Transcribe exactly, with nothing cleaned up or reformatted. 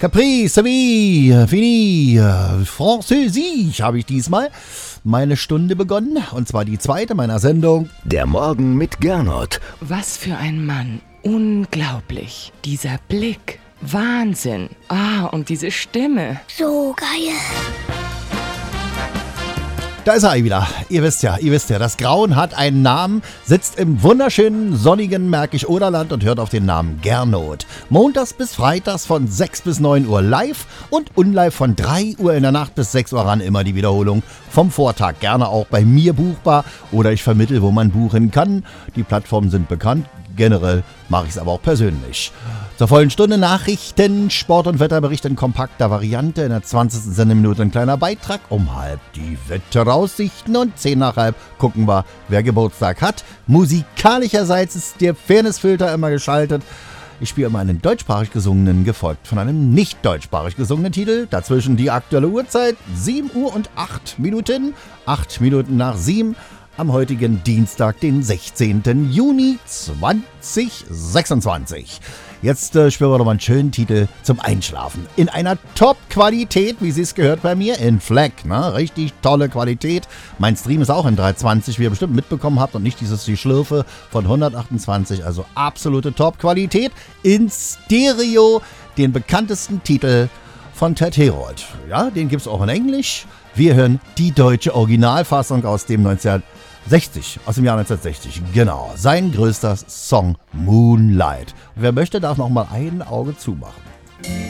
Caprice, wie, fini, Französisch habe ich diesmal meine Stunde begonnen. Und zwar die zweite meiner Sendung. Der Morgen mit Gernot. Was für ein Mann. Unglaublich. Dieser Blick. Wahnsinn. Ah, und diese Stimme. So geil. Da ist er wieder. Ihr wisst ja, ihr wisst ja, das Grauen hat einen Namen, sitzt im wunderschönen, sonnigen Märkisch-Oderland und hört auf den Namen Gernot. Montags bis freitags von sechs bis neun Uhr live und unlive von drei Uhr in der Nacht bis sechs Uhr ran immer die Wiederholung vom Vortag. Gerne auch bei mir buchbar oder ich vermittle, wo man buchen kann. Die Plattformen sind bekannt. Generell mache ich es aber auch persönlich. Zur vollen Stunde Nachrichten, Sport- und Wetterbericht in kompakter Variante. In der zwanzigsten Sendeminute ein kleiner Beitrag. Um halb die Wetteraussichten und zehn nach halb gucken wir, wer Geburtstag hat. Musikalischerseits ist der Fairnessfilter immer geschaltet. Ich spiele immer einen deutschsprachig gesungenen, gefolgt von einem nicht deutschsprachig gesungenen Titel. Dazwischen die aktuelle Uhrzeit, sieben Uhr und acht Minuten. acht Minuten nach sieben. Am heutigen Dienstag, den sechzehnten Juni zweitausendsechsundzwanzig. Jetzt äh, spielen wir noch mal einen schönen Titel zum Einschlafen. In einer Top-Qualität, wie Sie es gehört bei mir, in Fleck, ne? Richtig tolle Qualität. Mein Stream ist auch in dreihundertzwanzig, wie ihr bestimmt mitbekommen habt, und nicht dieses die Schlürfe von hundertachtundzwanzig, also absolute Top-Qualität. In Stereo den bekanntesten Titel von Ted Herold. Ja, den gibt es auch in Englisch. Wir hören die deutsche Originalfassung aus dem neunzehnhundertsechzig, aus dem Jahr neunzehnhundertsechzig, genau. Sein größter Song Moonlight. Wer möchte, darf noch mal ein Auge zumachen.